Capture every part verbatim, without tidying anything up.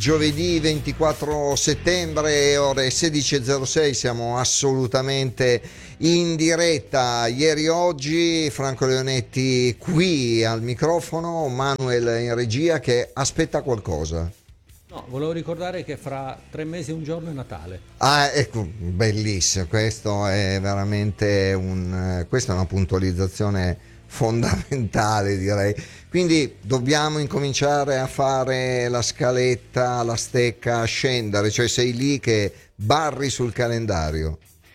Giovedì ventiquattro settembre, ore sedici e zero sei, siamo assolutamente in diretta. Ieri e oggi, Franco Leonetti qui al microfono, Manuel in regia che aspetta qualcosa. No, volevo ricordare che fra tre mesi e un giorno è Natale. Ah, ecco, bellissimo, questo è veramente un, questa è una puntualizzazione fondamentale, direi. Quindi dobbiamo incominciare a fare la scaletta, la stecca, a scendere, cioè sei lì che barri sul calendario.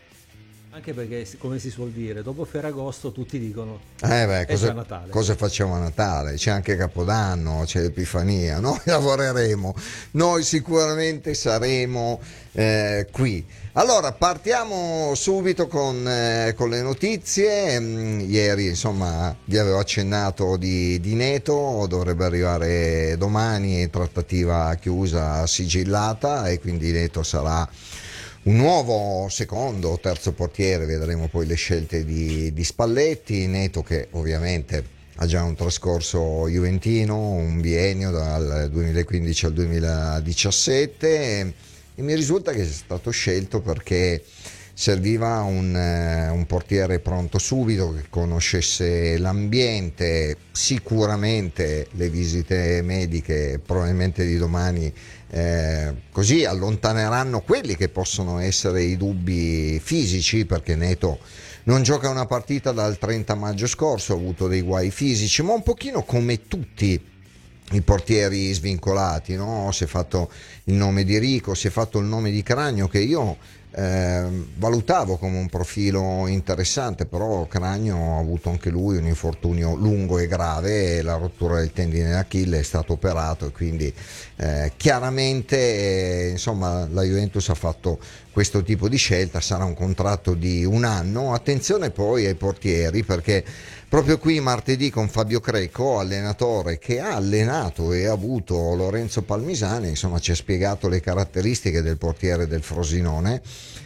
Anche perché, come si suol dire, dopo Ferragosto tutti dicono Eh beh, è già cosa, Natale. cosa facciamo a Natale? C'è anche Capodanno, c'è l'Epifania, noi lavoreremo, noi sicuramente saremo eh, qui. Allora, partiamo subito con, eh, con le notizie. Mm, ieri, insomma, vi avevo accennato di, di Neto, dovrebbe arrivare domani, trattativa chiusa, sigillata, e quindi Neto sarà un nuovo secondo o terzo portiere. Vedremo poi le scelte di, di Spalletti. Neto che ovviamente ha già un trascorso juventino, un biennio dal duemilaquindici al duemiladiciassette, e, e mi risulta che sia stato scelto perché serviva un, eh, un portiere pronto subito, che conoscesse l'ambiente. Sicuramente le visite mediche probabilmente di domani eh, così allontaneranno quelli che possono essere i dubbi fisici, perché Neto non gioca una partita dal trenta maggio scorso, ha avuto dei guai fisici, ma un pochino come tutti i portieri svincolati, no? Si è fatto il nome di Rico, si è fatto il nome di Cragno, che io eh, valutavo come un profilo interessante, però Cragno ha avuto anche lui un infortunio lungo e grave, la rottura del tendine d'Achille, è stato operato, e quindi eh, chiaramente eh, insomma la Juventus ha fatto questo tipo di scelta. Sarà un contratto di un anno. Attenzione poi ai portieri, perché proprio qui martedì con Fabio Creco, allenatore che ha allenato e ha avuto Lorenzo Palmisani, insomma ci ha spiegato le caratteristiche del portiere del Frosinone,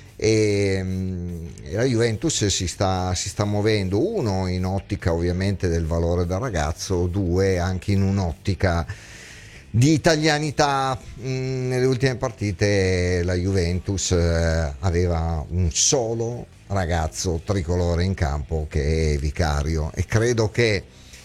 e, e la Juventus si sta, si sta muovendo, uno in ottica ovviamente del valore del ragazzo, due anche in un'ottica di italianità. Nelle ultime partite la Juventus eh, aveva un solo ragazzo tricolore in campo, che è Vicario, e credo che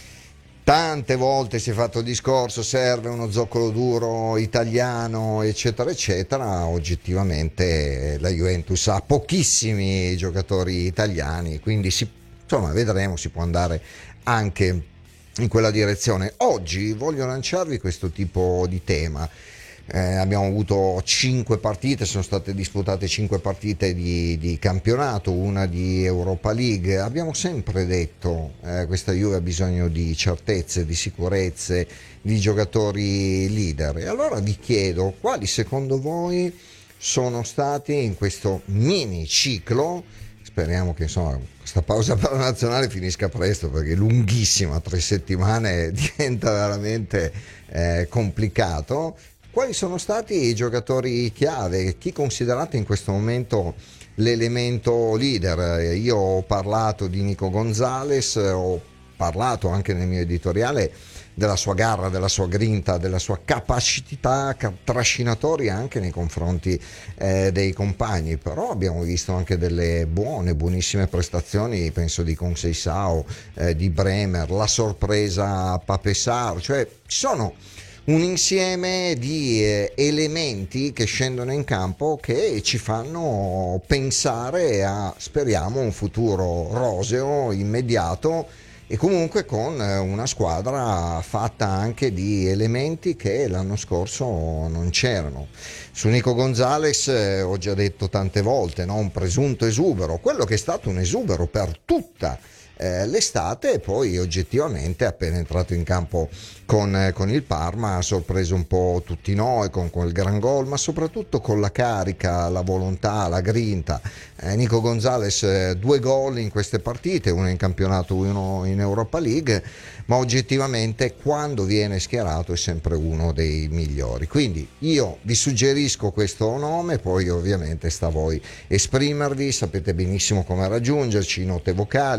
tante volte si è fatto il discorso serve uno zoccolo duro italiano eccetera eccetera. Oggettivamente la Juventus ha pochissimi giocatori italiani, quindi si, insomma vedremo, si può andare anche in quella direzione. Oggi voglio lanciarvi questo tipo di tema. Eh, abbiamo avuto cinque partite, sono state disputate cinque partite di, di campionato, una di Europa League. Abbiamo sempre detto eh, questa Juve ha bisogno di certezze, di sicurezze, di giocatori leader. E allora vi chiedo quali secondo voi sono stati in questo mini ciclo. Speriamo che insomma questa pausa per la nazionale finisca presto, perché è lunghissima, tre settimane diventa veramente eh, complicato. Quali sono stati i giocatori chiave? Chi considerate in questo momento l'elemento leader? Io ho parlato di Nico Gonzalez, ho parlato anche nel mio editoriale della sua garra, della sua grinta, della sua capacità trascinatoria anche nei confronti eh, dei compagni, però abbiamo visto anche delle buone, buonissime prestazioni, penso di Conceição, eh, di Bremer, la sorpresa Pape Sarr, cioè ci sono un insieme di eh, elementi che scendono in campo che ci fanno pensare a, speriamo, un futuro roseo, immediato, e comunque con una squadra fatta anche di elementi che l'anno scorso non c'erano. Su Nico Gonzalez eh, ho già detto tante volte, no? Un presunto esubero, quello che è stato un esubero per tutta eh, l'estate, e poi oggettivamente appena entrato in campo con, eh, con il Parma ha sorpreso un po' tutti noi con quel gran gol, ma soprattutto con la carica, la volontà, la grinta. eh, Nico Gonzalez eh, due gol in queste partite, uno in campionato, uno in Europa League, ma oggettivamente quando viene schierato è sempre uno dei migliori. Quindi io vi suggerisco questo nome, poi ovviamente sta a voi esprimervi. Sapete benissimo come raggiungerci: note vocali, messaggi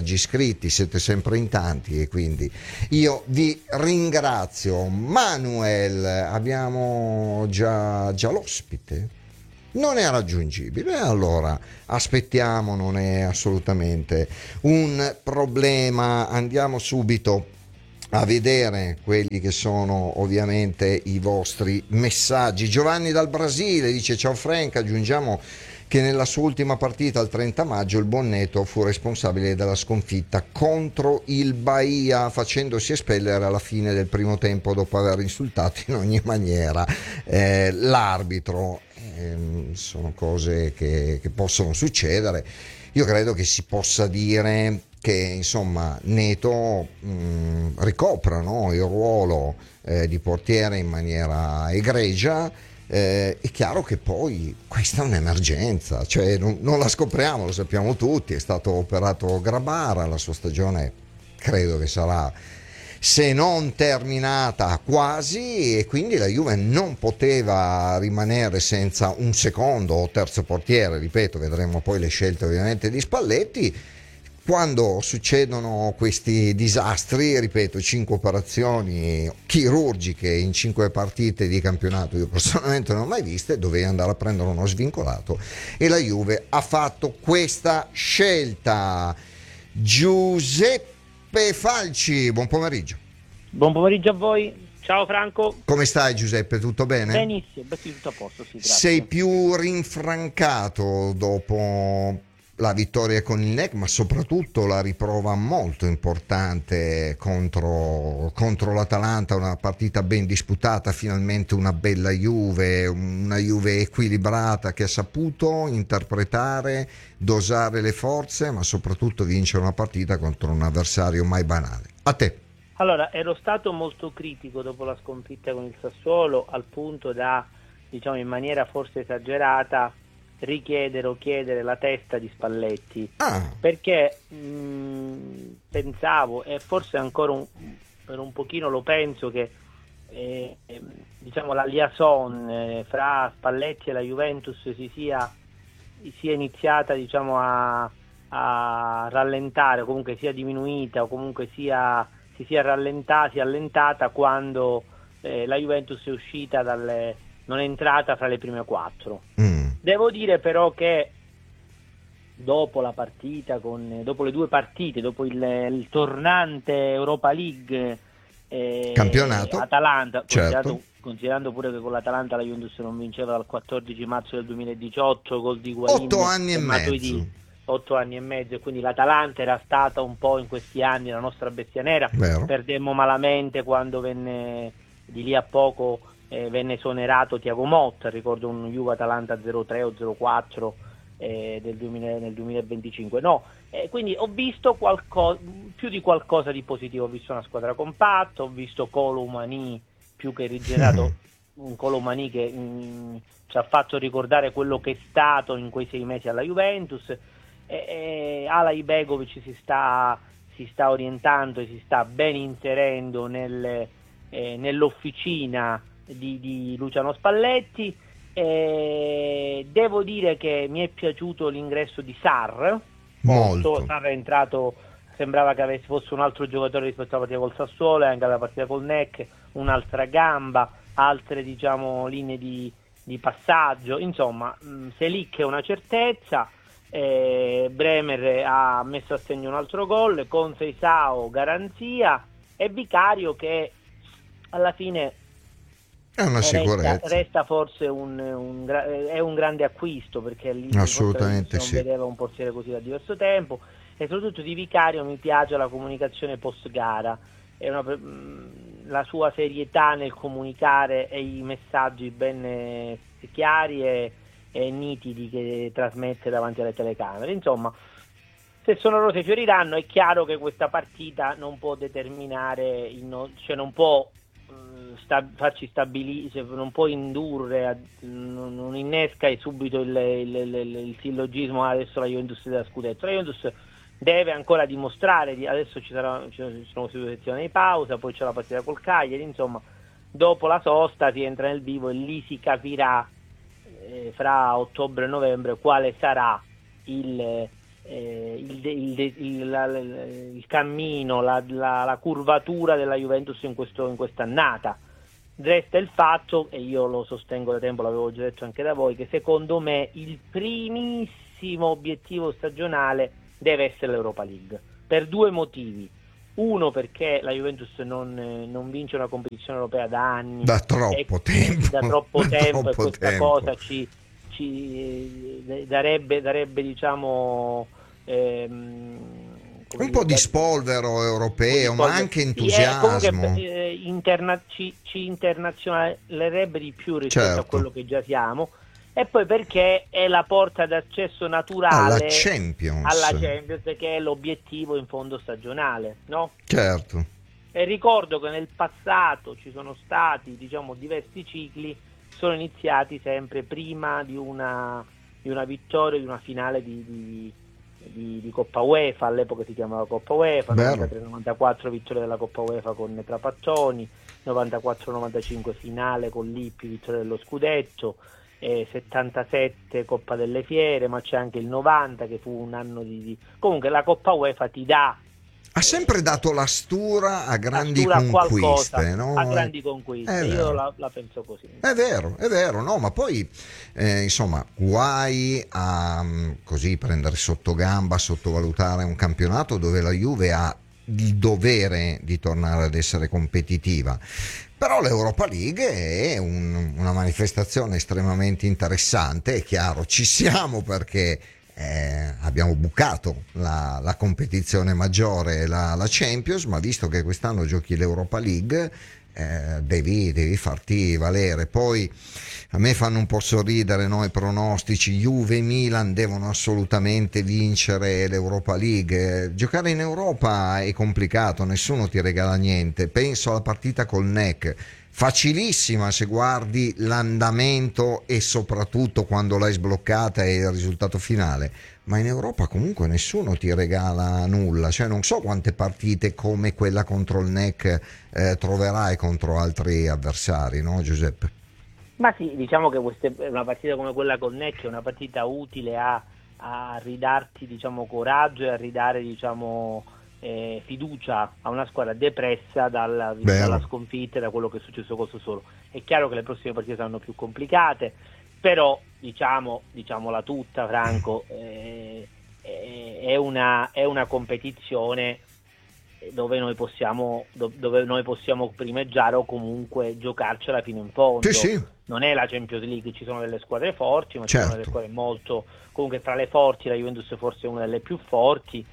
messaggi scritti, siete sempre in tanti e quindi io vi ringrazio. Manuel, abbiamo già, già l'ospite? Non è raggiungibile, allora aspettiamo, non è assolutamente un problema. Andiamo subito a vedere quelli che sono ovviamente i vostri messaggi. Giovanni dal Brasile dice: ciao Frank, aggiungiamo che nella sua ultima partita il trenta maggio il buon Neto fu responsabile della sconfitta contro il Bahia, facendosi espellere alla fine del primo tempo dopo aver insultato in ogni maniera eh, l'arbitro. Eh, sono cose che, che possono succedere. Io credo che si possa dire che insomma Neto mh, ricopra, no, il ruolo eh, di portiere in maniera egregia. Eh, è chiaro che poi questa è un'emergenza, cioè non, non la scopriamo, lo sappiamo tutti, è stato operato Grabara, la sua stagione credo che sarà, se non terminata, quasi, e quindi la Juve non poteva rimanere senza un secondo o terzo portiere, ripeto, vedremo poi le scelte ovviamente di Spalletti. Quando succedono questi disastri, ripeto, cinque operazioni chirurgiche in cinque partite di campionato, io personalmente non ho mai viste, dovevi andare a prendere uno svincolato e la Juve ha fatto questa scelta. Giuseppe Falci, buon pomeriggio. Buon pomeriggio a voi, ciao Franco. Come stai Giuseppe, tutto bene? Benissimo, beh, sì, tutto a posto, sì, grazie. Sei più rinfrancato dopo la vittoria con il N E C, ma soprattutto la riprova molto importante contro, contro l'Atalanta, una partita ben disputata, finalmente una bella Juve, una Juve equilibrata che ha saputo interpretare, dosare le forze, ma soprattutto vincere una partita contro un avversario mai banale. A te. Allora, ero stato molto critico dopo la sconfitta con il Sassuolo, al punto da, diciamo in maniera forse esagerata, richiedere o chiedere la testa di Spalletti, ah. perché mh, pensavo, e forse ancora un, per un pochino lo penso, che eh, diciamo la liaison eh, fra Spalletti e la Juventus si sia, sia iniziata, diciamo, a, a rallentare, o comunque sia diminuita, o comunque sia si sia rallentata, si è allentata quando eh, la Juventus è uscita dalle, non è entrata fra le prime quattro. Mm. Devo dire però che dopo la partita, con, dopo le due partite, dopo il, il tornante Europa League eh, campionato Atalanta, certo. considerato, considerando pure che con l'Atalanta la Juventus non vinceva dal quattordici marzo del duemiladiciotto, gol di Higuaín, otto anni e, e Matuidi, mezzo otto anni e mezzo, e quindi l'Atalanta era stata un po' in questi anni la nostra bestia nera. Vero. Perdemmo malamente quando venne di lì a poco eh, venne esonerato Thiago Motta, ricordo un Juve Atalanta zero tre o zero quattro eh, del duemila, nel duemilaventicinque. No, eh, quindi ho visto qualcosa, più di qualcosa di positivo, ho visto una squadra compatta, ho visto Kolo Muani più che rigenerato, un Kolo Muani che mh, ci ha fatto ricordare quello che è stato in quei sei mesi alla Juventus. E, e Alay Begovic si sta, si sta orientando e si sta ben inserendo nel, eh, nell'officina di, di Luciano Spalletti. E devo dire che mi è piaciuto l'ingresso di Sarr molto. Sarr è entrato, sembrava che avesse fosse un altro giocatore rispetto alla partita col Sassuolo, e anche alla partita col N E C, un'altra gamba, altre diciamo linee di, di passaggio, insomma Selic è una certezza. Eh, Bremer ha messo a segno un altro gol, con Seisao garanzia, e Vicario che alla fine è una sicurezza, resta, resta forse un, un, è un grande acquisto, perché lì assolutamente non sì. vedeva un portiere così da diverso tempo. E soprattutto di Vicario mi piace la comunicazione post gara, è una, la sua serietà nel comunicare e i messaggi ben chiari e e nitidi che trasmette davanti alle telecamere. Insomma, se sono rose e fioriranno. È chiaro che questa partita non può determinare, il, cioè non può uh, sta, farci stabilire, non può indurre, a, non, non innesca subito il, il, il, il sillogismo adesso la Juventus della scudetto. La Juventus deve ancora dimostrare, adesso ci, sarà, ci sono due settimane di pausa, poi c'è la partita col Cagliari, insomma dopo la sosta si entra nel vivo e lì si capirà fra ottobre e novembre quale sarà il, eh, il, il, il, la, il cammino, la, la, la curvatura della Juventus in, questo, in quest'annata. Resta il fatto, e io lo sostengo da tempo, l'avevo già detto anche da voi, che secondo me il primissimo obiettivo stagionale deve essere l'Europa League, per due motivi. Uno, perché la Juventus non, non vince una competizione europea da anni, da troppo e, tempo, da troppo da tempo troppo e questa tempo. cosa ci, ci darebbe, darebbe diciamo ehm, un po' di spolvero europeo, ma anche entusiasmo. Sì, entusiasmo. comunque, eh, interna- ci, ci internazionalerebbe di più rispetto certo. a quello che già siamo, e poi perché è la porta d'accesso naturale alla Champions, alla Champions, che è l'obiettivo in fondo stagionale, no? Certo. E ricordo che nel passato ci sono stati, diciamo, diversi cicli, sono iniziati sempre prima di una, di una vittoria, di una finale di, di, di, di Coppa UEFA. All'epoca si chiamava Coppa UEFA, novantatré novantaquattro vittoria della Coppa UEFA con Trapattoni, novantaquattro novantacinque finale con Lippi, vittoria dello scudetto, eh, settantasette Coppa delle Fiere, ma c'è anche il novanta che fu un anno di... di... Comunque la Coppa UEFA ti dà... Ha sempre dato la stura a grandi stura conquiste, qualcosa, no? A grandi conquiste, io la, la penso così. È vero, è vero, no, ma poi eh, insomma, guai a così prendere sotto gamba, sottovalutare un campionato dove la Juve ha il dovere di tornare ad essere competitiva. Però l'Europa League è un, una manifestazione estremamente interessante, è chiaro, ci siamo perché Eh, abbiamo bucato la, la competizione maggiore, la, la Champions, ma visto che quest'anno giochi l'Europa League, eh, devi, devi farti valere. Poi a me fanno un po' sorridere, no, i pronostici. Juve e Milan devono assolutamente vincere l'Europa League. Giocare in Europa è complicato, nessuno ti regala niente. Penso alla partita col N E C, facilissima se guardi l'andamento e soprattutto quando l'hai sbloccata e il risultato finale, ma in Europa comunque nessuno ti regala nulla, cioè non so quante partite come quella contro il N E C eh, troverai contro altri avversari, no Giuseppe? Ma sì, diciamo che queste, una partita come quella con N E C è una partita utile a, a ridarti, diciamo, coraggio e a ridare, diciamo, Eh, fiducia a una squadra depressa dalla, dalla sconfitta e da quello che è successo col Sassuolo. È chiaro che le prossime partite saranno più complicate, però diciamo, diciamola tutta, Franco, eh, è, una, è una competizione dove noi possiamo dove noi possiamo primeggiare o comunque giocarcela fino in fondo. Sì, sì. Non è la Champions League, ci sono delle squadre forti, ma certo. ci sono delle squadre molto, comunque tra le forti la Juventus forse è una delle più forti.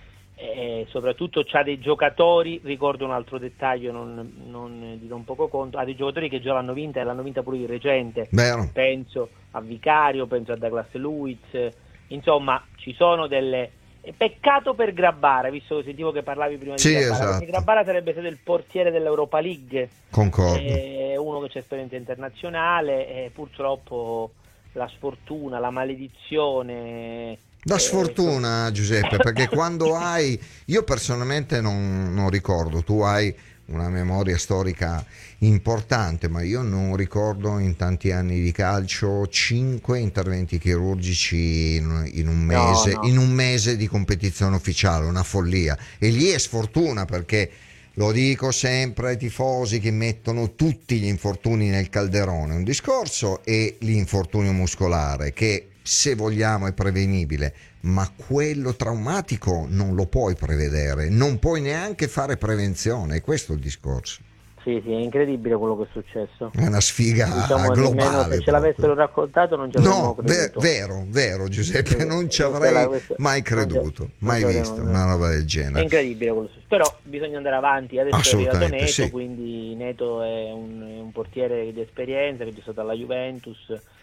E soprattutto c'ha dei giocatori, ricordo un altro dettaglio, non, non di non poco conto, ha dei giocatori che già l'hanno vinta e l'hanno vinta pure di recente. Vero. Penso a Vicario, penso a Douglas Luiz, insomma ci sono delle... Peccato per Grabbara, visto che sentivo che parlavi prima sì, di Grabbara, esatto. perché Grabbara sarebbe stato il portiere dell'Europa League. Concordo. È uno che c'è esperienza internazionale e purtroppo la sfortuna, la maledizione... La sfortuna, Giuseppe, perché quando hai, io personalmente non, non ricordo, tu hai una memoria storica importante, ma io non ricordo in tanti anni di calcio cinque interventi chirurgici in, in un mese, no, no. in un mese di competizione ufficiale, una follia. E lì è sfortuna, perché lo dico sempre ai tifosi che mettono tutti gli infortuni nel calderone, un discorso è l'infortunio muscolare che, se vogliamo, è prevenibile, ma quello traumatico non lo puoi prevedere, non puoi neanche fare prevenzione, è questo il discorso. Sì, sì, è incredibile quello che è successo. È una sfiga, diciamo, globale. Se ce l'avessero raccontato non ci avremmo no, creduto. No, vero, vero Giuseppe, sì, non ci avrei questa, mai creduto, non mai non visto una roba del genere. È incredibile quello. Però bisogna andare avanti, adesso è arrivato Neto, sì. Quindi Neto è un, un portiere di esperienza che è stato alla Juventus.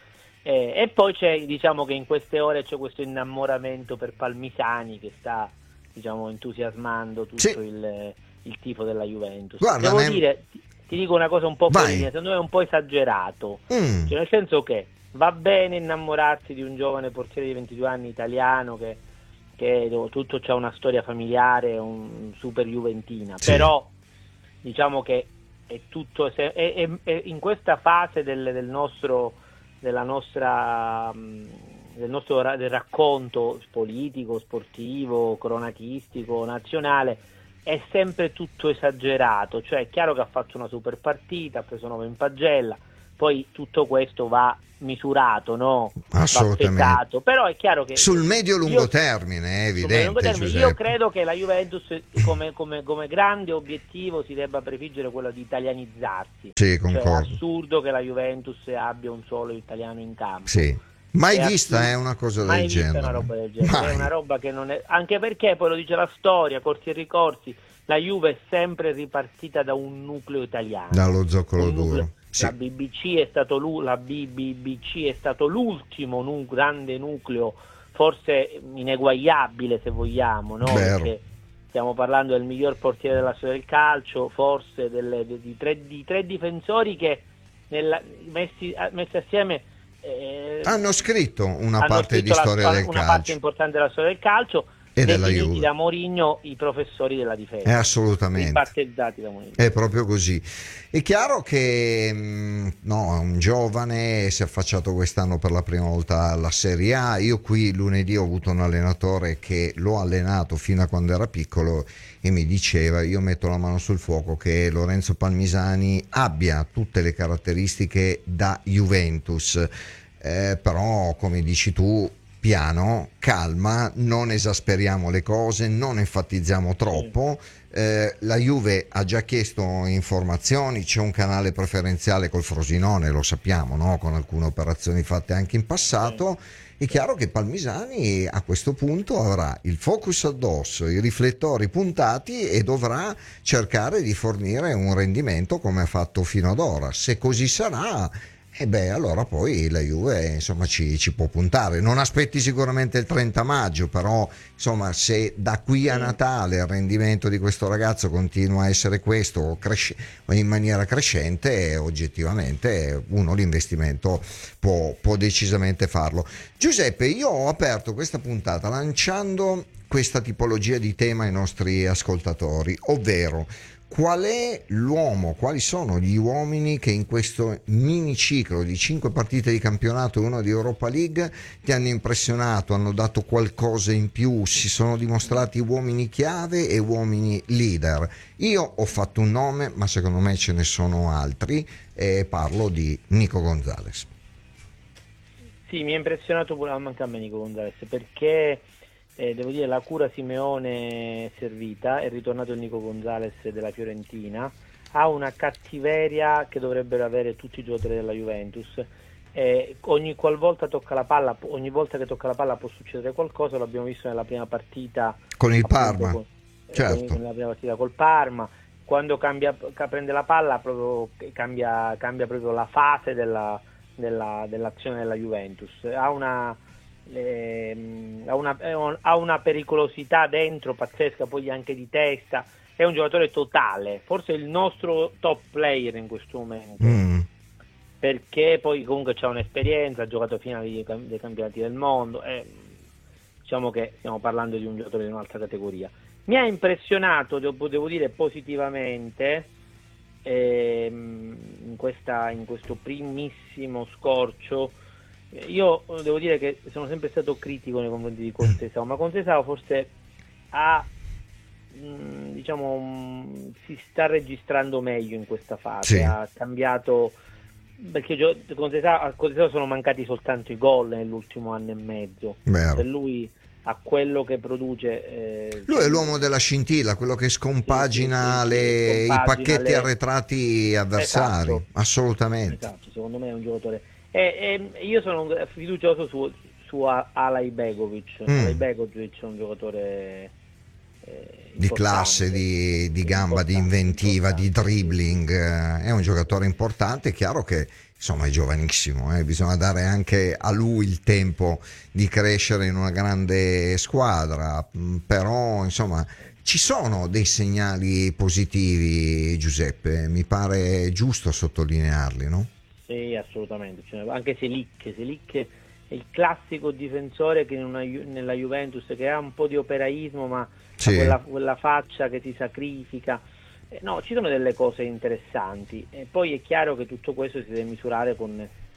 Eh, e poi c'è, diciamo che in queste ore c'è questo innamoramento per Palmisani che sta, diciamo, entusiasmando tutto sì. il, il tifo della Juventus. Guarda, Devo ne... dire, ti, ti dico una cosa un po' carina, secondo me è un po' esagerato, mm. cioè, nel senso che va bene innamorarsi di un giovane portiere di ventidue anni italiano che, che tutto c'ha una storia familiare, un super juventina, sì. Però diciamo che è tutto è, è, è in questa fase del, del nostro della nostra del nostro ra- del racconto politico, sportivo, cronachistico, nazionale, è sempre tutto esagerato. Cioè è chiaro che ha fatto una super partita, ha preso nove in pagella, poi tutto questo va misurato, no? Assolutamente. Va pesato, però è chiaro che sul medio-lungo io, termine è sul evidente, medio-lungo termine, io Giuseppe. credo che la Juventus come, come, come grande obiettivo si debba prefiggere quello di italianizzarsi. Sì, Cioè è concordo. assurdo che la Juventus abbia un solo italiano in campo. Sì. Mai È vista assurdo. è una cosa Mai del vista genere. una roba del genere, Mai. è una roba che non è, anche perché poi lo dice la storia, corsi e ricorsi, la Juve è sempre ripartita da un nucleo italiano. Dallo zoccolo Un nucleo- duro. Sì. La B B C è stato l'u- la B B B C è stato l'ultimo nu- grande nucleo, forse ineguagliabile se vogliamo, no? Vero. Perché stiamo parlando del miglior portiere della storia del calcio, forse delle- di, di tre, di tre difensori che nella- messi, messi assieme eh, Hanno scritto una hanno parte di scritto la- storia del una parte calcio importante della storia del calcio, e della definiti Juve. da Mourinho i professori della difesa, È assolutamente. ribattezzati da Mourinho. È proprio così. È chiaro che mh, no, è un giovane, si è affacciato quest'anno per la prima volta alla Serie A. Io qui lunedì ho avuto un allenatore che l'ho allenato fino a quando era piccolo e mi diceva, io metto la mano sul fuoco, che Lorenzo Palmisani abbia tutte le caratteristiche da Juventus, eh, però come dici tu, piano, calma, non esasperiamo le cose, non enfatizziamo troppo. Eh, la Juve ha già chiesto informazioni, c'è un canale preferenziale col Frosinone, lo sappiamo, no? Con alcune operazioni fatte anche in passato. È chiaro che Palmisani a questo punto avrà il focus addosso, i riflettori puntati e dovrà cercare di fornire un rendimento come ha fatto fino ad ora. Se così sarà, e beh, allora poi la Juve insomma ci, ci può puntare. Non aspetti sicuramente il trenta maggio, però insomma se da qui a Natale il rendimento di questo ragazzo continua a essere questo o cresce, o in maniera crescente, oggettivamente uno l'investimento può, può decisamente farlo. Giuseppe, io ho aperto questa puntata lanciando questa tipologia di tema ai nostri ascoltatori, ovvero: qual è l'uomo, quali sono gli uomini che in questo miniciclo di cinque partite di campionato e una di Europa League ti hanno impressionato, hanno dato qualcosa in più, si sono dimostrati uomini chiave e uomini leader? Io ho fatto un nome, ma secondo me ce ne sono altri, e parlo di Nico Gonzalez. Sì, mi ha impressionato pure anche a me Nico Gonzalez, perché Eh, devo dire la cura Simeone è servita, è ritornato il Nico Gonzalez della Fiorentina, ha una cattiveria che dovrebbero avere tutti i giocatori della Juventus. Eh, ogni qualvolta tocca la palla, ogni volta che tocca la palla può succedere qualcosa, l'abbiamo visto nella prima partita Con il appunto, Parma, con, certo. con, nella prima partita col Parma, quando cambia, prende la palla proprio, cambia, cambia proprio la fase della, della, dell'azione della Juventus. Ha una Eh, ha, una, ha una pericolosità dentro pazzesca, poi anche di testa, è un giocatore totale, forse il nostro top player in questo momento, Mm. perché poi comunque c'ha un'esperienza, ha giocato finali dei, dei campionati del mondo, e diciamo che stiamo parlando di un giocatore di un'altra categoria. Mi ha impressionato, devo, devo dire positivamente, ehm, in, questa, in questo primissimo scorcio. Io devo dire che sono sempre stato critico nei confronti di Contesao, ma Contesao forse ha, mh, diciamo, mh, si sta registrando meglio in questa fase, Sì. ha cambiato, perché Contesao, a Contesao sono mancati soltanto i gol nell'ultimo anno e mezzo. Vero. Per lui, a quello che produce, eh, Lui è l'uomo della scintilla, quello che scompagina, sì, sì, sì, le- scompagina i pacchetti le- arretrati avversari. Esatto. Assolutamente. Esatto, secondo me è un giocatore. E, e io sono fiducioso su, su Alay Begovic. Mm. Alay Begovic è un giocatore eh, Di classe, di, di gamba, di inventiva, di dribbling, eh, è un giocatore importante. È chiaro che insomma è giovanissimo, eh, bisogna dare anche a lui il tempo di crescere in una grande squadra, mm, però insomma ci sono dei segnali positivi, Giuseppe, mi pare giusto sottolinearli, no? Sì, assolutamente. Cioè, anche Selic, Selic è il classico difensore che in una, nella Juventus, che ha un po' di operaismo, ma Sì. ha quella, quella faccia che si sacrifica. Eh, no, ci sono delle cose interessanti, e poi è chiaro che tutto questo si deve misurare con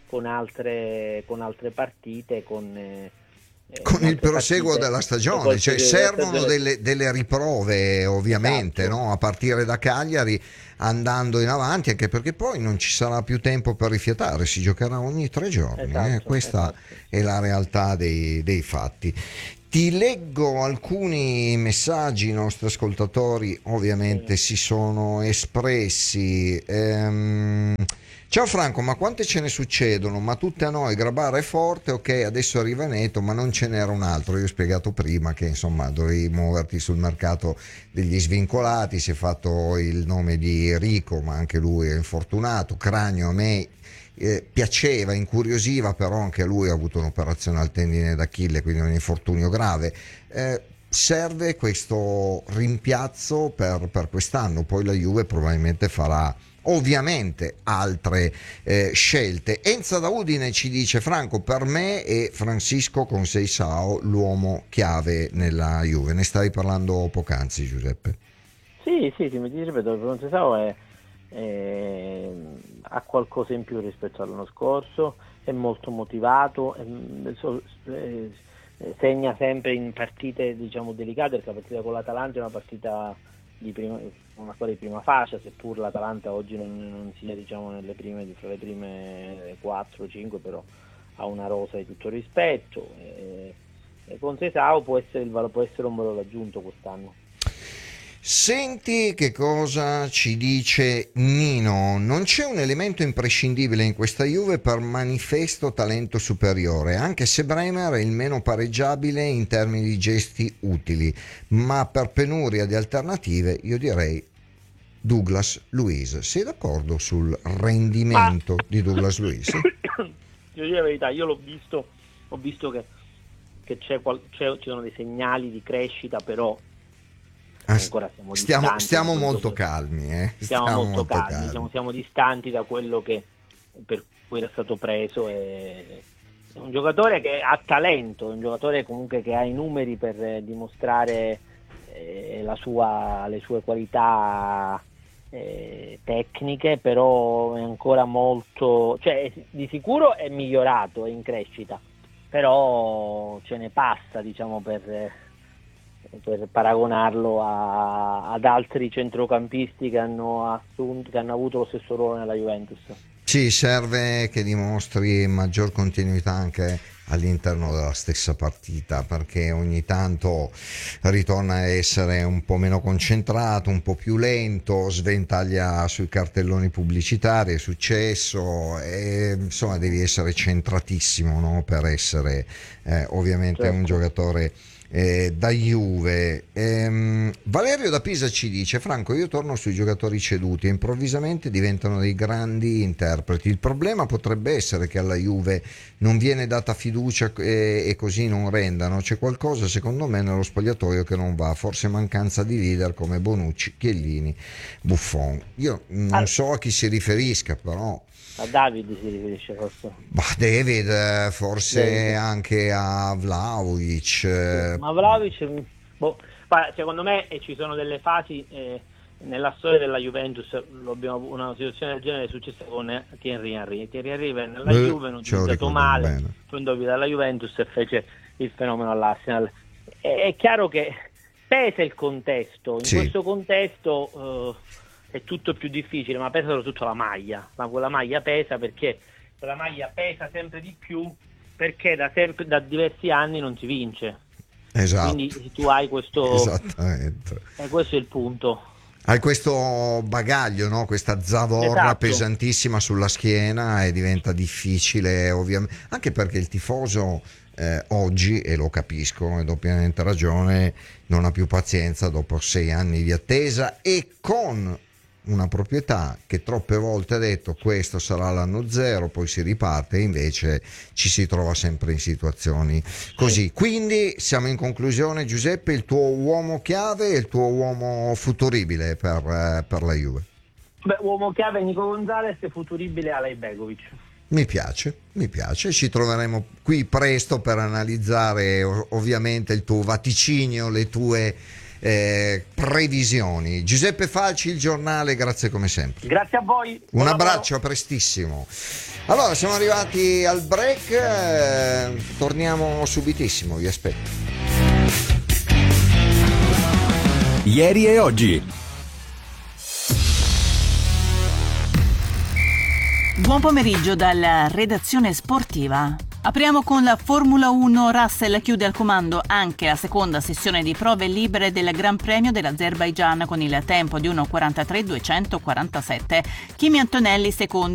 con altre, con altre partite, con, eh, con il proseguo della stagione, cioè servono delle, delle riprove ovviamente, esatto. no? A partire da Cagliari, andando in avanti, anche perché poi non ci sarà più tempo per rifiatare, si giocherà ogni tre giorni, Esatto, eh? Questa esatto. è la realtà dei, dei fatti. Ti leggo alcuni messaggi, i nostri ascoltatori ovviamente Sì. si sono espressi. Ehm, ciao Franco, ma quante ce ne succedono? Ma tutte a noi, Grabara è forte, ok, adesso arriva Neto, ma non ce n'era un altro. Io ho spiegato prima che insomma dovevi muoverti sul mercato degli svincolati, si è fatto il nome di Rico, ma anche lui è infortunato. Cragno a me eh, piaceva, incuriosiva, però anche lui ha avuto un'operazione al tendine d'Achille, quindi un infortunio grave. Eh, serve questo rimpiazzo per, per quest'anno, poi la Juve probabilmente farà ovviamente altre eh, scelte. Enza da Udine ci dice: Franco, per me è Francisco Conceição l'uomo chiave nella Juve. Ne stavi parlando poc'anzi, Giuseppe. Sì, sì, sì, mi ti ripeto, il Conceição è, è, ha qualcosa in più rispetto all'anno scorso, è molto motivato, è, è, segna sempre in partite, diciamo, delicate, perché la partita con l'Atalanta è una partita di prima, una storia di prima fascia, seppur l'Atalanta oggi non, non sia, diciamo, nelle prime, fra le prime quattro cinque, però ha una rosa di tutto rispetto, e, e Conceição può essere, il, può essere un valore aggiunto quest'anno. Senti che cosa ci dice Nino: non c'è un elemento imprescindibile in questa Juve per manifesto talento superiore, anche se Bremer è il meno pareggiabile in termini di gesti utili, ma per penuria di alternative io direi Douglas Luiz. Sei d'accordo sul rendimento Ma... di Douglas Luiz? Io dico la verità, io l'ho visto, ho visto che, che c'è, qual, c'è, ci sono dei segnali di crescita, però ancora siamo stiamo, distanti stiamo molto che, calmi, eh? stiamo, stiamo molto, molto calmi, calmi. Diciamo, siamo distanti da quello che per cui era stato preso. E, è un giocatore che ha talento, è un giocatore comunque che ha i numeri per dimostrare eh, la sua, le sue qualità eh, tecniche, però è ancora molto, cioè di sicuro è migliorato, è in crescita, però ce ne passa, diciamo, per, per paragonarlo a, ad altri centrocampisti che hanno assunto, che hanno avuto lo stesso ruolo nella Juventus. Sì, serve che dimostri maggior continuità anche all'interno della stessa partita, perché ogni tanto ritorna a essere un po' meno concentrato, un po' più lento, sventaglia sui cartelloni pubblicitari, è successo, e insomma devi essere centratissimo, no? Per essere eh, ovviamente Certo. un giocatore Eh, da Juve. ehm, Valerio da Pisa ci dice: Franco, io torno sui giocatori ceduti e improvvisamente diventano dei grandi interpreti. Il problema potrebbe essere che alla Juve non viene data fiducia e, e così non rendano. C'è qualcosa secondo me nello spogliatoio che non va, forse mancanza di leader come Bonucci, Chiellini, Buffon. Io non so a chi si riferisca, però A David si riferisce forse. bah, David, eh, forse David. anche a Vlahovic. eh, Ma Vlahovic, boh, guarda, secondo me eh, ci sono delle fasi eh, nella storia della Juventus, lo abbiamo, una situazione del genere è successa con Thierry Henry. Thierry Henry venne alla Beh, Juve, non ce lo utilizzato ricordiamo male, bene. poi andò via dalla Juventus e fece il fenomeno all'Arsenal. È, è chiaro che pesa il contesto, in Sì. questo contesto eh, è tutto più difficile, ma pesa soprattutto la maglia, ma quella maglia pesa perché la maglia pesa sempre di più, perché da, sempre, da diversi anni non si vince. Esatto. Quindi tu hai questo, Esattamente. e questo è il punto. Hai questo bagaglio, no? Questa zavorra Esatto. pesantissima sulla schiena e diventa difficile, ovviamente, anche perché il tifoso eh, oggi, e lo capisco, ed ho pienamente ragione, non ha più pazienza dopo sei anni di attesa e con una proprietà che troppe volte ha detto questo sarà l'anno zero, poi si riparte e invece ci si trova sempre in situazioni così. Quindi siamo in conclusione, Giuseppe, il tuo uomo chiave e il tuo uomo futuribile per, eh, per la Juve. Beh, uomo chiave Nico Gonzalez e futuribile Alej Begovic. Mi piace, mi piace, ci troveremo qui presto per analizzare ov- ovviamente il tuo vaticinio, le tue eh, previsioni. Giuseppe Falci, il giornale, grazie come sempre. Grazie a voi. Un Buon abbraccio, lavoro. a prestissimo. Allora, siamo arrivati al break, eh, torniamo subitissimo, vi aspetto. Ieri e oggi. Buon pomeriggio dalla redazione sportiva. Apriamo con la Formula uno. Russell chiude al comando anche la seconda sessione di prove libere del Gran Premio dell'Azerbaigian con il tempo di uno quarantatré duecentoquarantasette. Kimi Antonelli secondo